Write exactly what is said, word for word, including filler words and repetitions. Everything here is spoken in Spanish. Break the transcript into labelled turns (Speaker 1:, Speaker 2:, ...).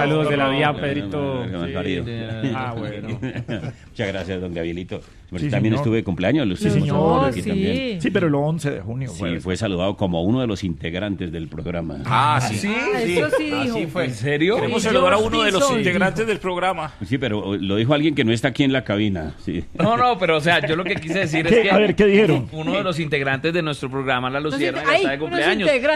Speaker 1: saludos de la
Speaker 2: no,
Speaker 1: vida,
Speaker 2: no,
Speaker 1: Pedrito.
Speaker 2: no, no, no,
Speaker 1: Sí.
Speaker 2: no.
Speaker 1: Ah, bueno.
Speaker 2: Muchas gracias, don Gabrielito.
Speaker 3: Sí,
Speaker 2: También
Speaker 3: señor.
Speaker 2: estuve de cumpleaños, los
Speaker 3: Sí,
Speaker 2: hicimos
Speaker 3: señor.
Speaker 2: aquí
Speaker 4: sí.
Speaker 2: también.
Speaker 3: Sí, pero el once de junio.
Speaker 2: Sí,
Speaker 3: fue.
Speaker 2: fue saludado como uno de los integrantes del programa.
Speaker 5: Ah, sí.
Speaker 4: Sí, eso sí dijo.
Speaker 5: Así fue.
Speaker 6: ¿En serio?
Speaker 4: Queremos
Speaker 6: Sí,
Speaker 4: saludar a
Speaker 6: George
Speaker 4: uno de los
Speaker 6: Pinzón,
Speaker 4: integrantes del programa.
Speaker 2: Sí, pero lo dijo alguien que no está aquí en la cabina. Sí.
Speaker 6: No, no, pero o sea, yo lo que quise decir es
Speaker 3: ¿Qué?
Speaker 6: que
Speaker 3: A ver, ¿qué dijeron?
Speaker 6: uno de los integrantes de nuestro programa, La Luciérnaga,
Speaker 4: Ay,
Speaker 6: está de
Speaker 4: unos
Speaker 6: cumpleaños.
Speaker 4: integrantes.